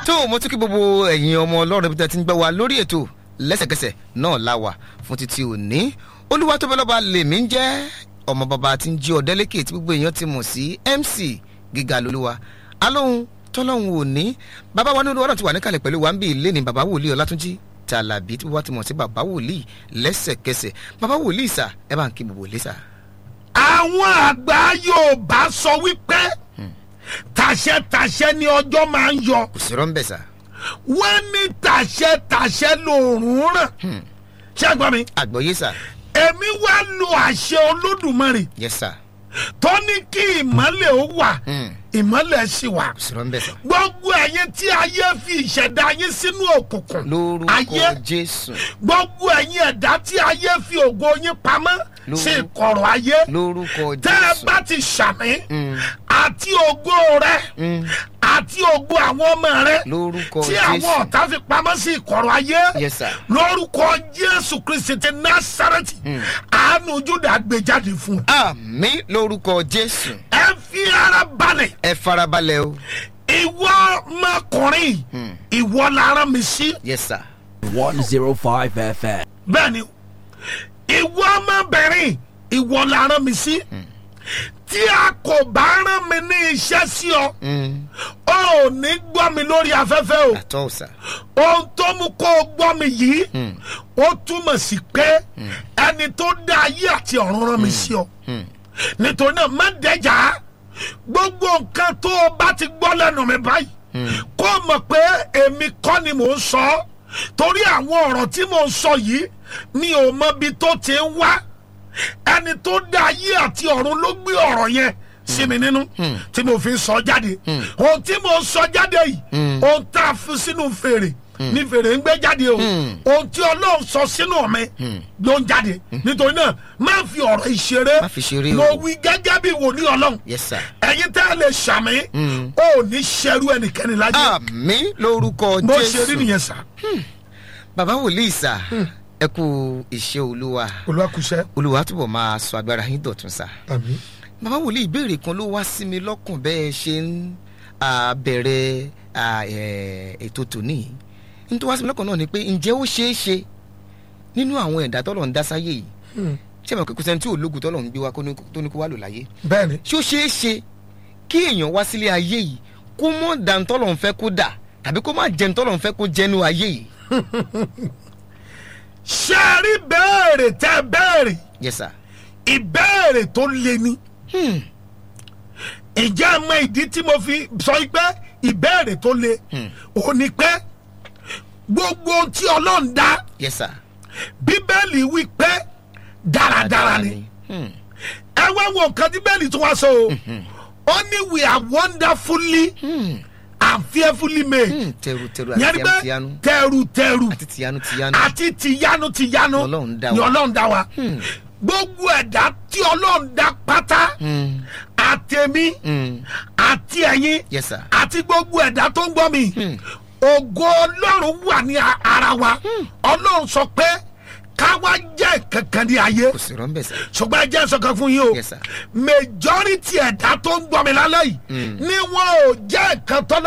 tó mo tún kí gbogbo ẹ̀yin ọmọ ọlọ́run bí tẹ́ ti ń gbọ́ wa lórí ètò lẹ́sẹ̀kẹsẹ̀ náà láwà fún títí òní. Olúwatóbilọ́ba lèmi ń jẹ́ ọmọ bàbá tí ń jí ọ̀dẹ́lẹ́kẹ̀ tí gbogbo èèyàn ti mọ̀ sí MC Gíga lolúwa alóhun tọ́lọ́hun òní. bàbá wa ní olúwa náà ti wà níkàlẹ̀ pẹ̀lú wa ń bí ilé ní bàbá wòlíì Ọlátúnjí Tàlàbí tí wọ́n ti mọ̀ sí bàbá wòlíì lẹ́sẹ̀kẹsẹ̀. bàbá wòlíì sà ẹ bá ń kí gbogbo ilé sà. àwọn àgbà Yorùbá sọ wípé tàṣẹ ni ọjọ́ máa ń yọ. kò sí rọ́ńbẹ̀ sà. wọ́n ní tàṣẹ lòórùn ràn. ṣé ẹ gbọ́ mi. àgbọ̀yé sà. èmi wá lo àṣẹ Olódùmarè. yes sà. tó ní kí ìmọ́lẹ̀ ó wà ìmọ́lẹ̀ sì wà. kò sí rọ́ńbẹ̀ sà. gbogbo ẹ̀yin tí ayé fi ìṣẹ̀dá yín sínú òkùnkùn. lórúkọ Jésù. gbogbo ẹ̀yin ẹ̀dá tí ayé fi ògo yín pamọ́ sí ìkọ̀rọ̀ ayé. lórúkọ Jésù. tẹ́ ẹ bá ti ṣàmì àti ògo rẹ àti ògo àwọn ọmọ rẹ lórúkọ tí Jésù. àwọn ọ̀tá fi pamọ́ sí ìkọ̀rọ̀ ayé. yes sir. lórúkọ Jésù Kristi ti Násárẹ́tì àánú Júdà gbé jáde fún un. àmín lórúkọ Jésù. ẹ fi ara balẹ̀. ẹ farabalẹ̀ o. ìwọ ọmọkùnrin ìwọ la rán mi sí. yes sir. 105 FM. bẹ́ẹ̀ni ìwọ ọmọbìnrin ìwọ la rán mi sí. tí a kò bá rán mi ní iṣẹ́ sí ọ ò ní gbọ́ mi lórí afẹ́fẹ́ o. àtọ́ sà. ohun tó mú kó o gbọ́ mi yìí ó túmọ̀ sí pé ẹni tó dá ayé àti ọ̀run rán mi sí ọ. nítorí náà má dẹ́jà gbogbo nǹkan tó o bá ti gbọ́ lẹ́nu mi báyìí kó o mọ̀ pé èmi kọ́ ni mò ń sọ ọ́ torí àwọn ọ̀rọ̀ tí mò ń sọ yìí mi ò mọ ibi tó ti ń wá. ẹni tó dá ayé àti ọ̀run ló gbé ọ̀rọ̀ yẹn sí mi nínú tí mo fi ń sọ jáde. ohun tí mo ń sọ jáde yìí ohun tá a fi sínú fèrè ní fèrè ń gbé jáde o. ohun tí Ọlọ́run sọ sínú mi ló ń jáde. nítorí náà má fi ọ̀rọ̀ ìṣeré. má fi ṣeré o. mo wí gẹ́gẹ́ bí wòlíì Ọlọ́run. yes sir. ẹ̀yin tẹ́ ẹ lè ṣàmì ó ní ṣerú ẹnikẹ́ni láyé. àmín lórúkọ Jésù. bó ṣe rí nìyẹn sà. bàbá wòlíì sà ẹ kú iṣẹ́ Olúwa. Olúwa kú iṣẹ́. Olúwa túbọ̀ máa sọ agbára yín dọ̀tun sà. àmín. bàbá wòlíì ìbéèrè kan ló wá sí mi lọ́kàn bẹ́ẹ̀ ṣe ń bẹ̀rẹ̀ ètò tòní. n tó wá sí mi lọ́kàn náà ni pé ǹjẹ́ ó ṣeé ṣe nínú àwọn ẹ̀dá tọ́lọ̀ ń dá sáyé yìí ṣé mo kò sẹ́ni tí ológun tọ́lọ̀ ń gbé wa tó ní kó wá lò láyé. bẹ́ẹ̀ni. ṣé ó ṣeé ṣe kí èèyàn wá sílé ayé yìí kó mọ̀ dà ń tọ́lọ̀ ń fẹ́ kó dà tàbí kó má jẹun tọ́lọ̀ ń fẹ́ kó jẹnu ayé yìí. ṣé ẹ rí béèrè tẹ́ béèrè. yes sir. ìbéèrè tó le ni. ìjẹ́ àmọ́ ìdí tí mo fi sọ pé ìbéèrè tó le ò ní pé gbogbo ohun tí Ọlọ́run dá. yes sir. Bíbélì wí pé dáradára ni. ẹ wá wo nǹkan tí Bíbélì tún wá sọ o. ó ní we are wonderfully and fearfully made. tẹrù àti tiyanu. tẹrù àti tiyanu. àti tiyanu ni Ọlọ́run dá wa. gbogbo ẹ̀dá tí Ọlọ́run dá pátá àtẹ̀mí àti ẹ̀yin yes sir. àti gbogbo ẹ̀dá tó ń gbọ́ mi ògo Ọlọ́run wà ní ara wa. Ọlọ́run sọ pé káwa jẹ́ kankan ní ayé. kò sí rọ́ńbẹ̀ sà. ṣùgbọ́n ẹ jẹ́ sọ̀kan fún yín o. yes sir. majority ẹ̀dá tó ń gbọ́ mi lálẹ́ yìí ni wọn ò jẹ́ nǹkan tọ́lọ́.